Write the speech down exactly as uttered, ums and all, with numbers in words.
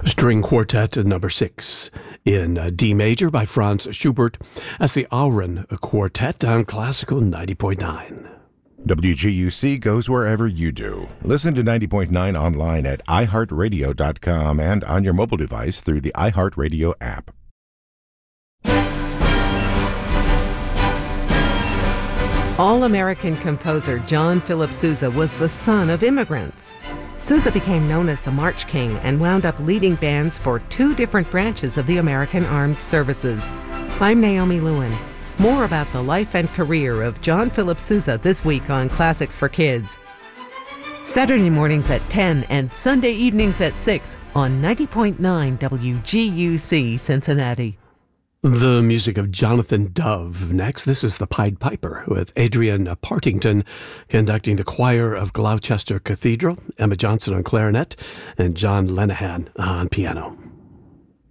String Quartet number six in uh, D major by Franz Schubert as the Auren Quartet on Classical ninety point nine. W G U C goes wherever you do. Listen to ninety point nine online at i heart radio dot com and on your mobile device through the iHeartRadio app. All-American composer John Philip Sousa was the son of immigrants. Sousa became known as the March King and wound up leading bands for two different branches of the American Armed Services. I'm Naomi Lewin. More about the life and career of John Philip Sousa this week on Classics for Kids. Saturday mornings at ten and Sunday evenings at six on ninety point nine W G U C Cincinnati. The music of Jonathan Dove. Next, this is the Pied Piper with Adrian Partington conducting the choir of Gloucester Cathedral, Emma Johnson on clarinet, and John Lenahan on piano.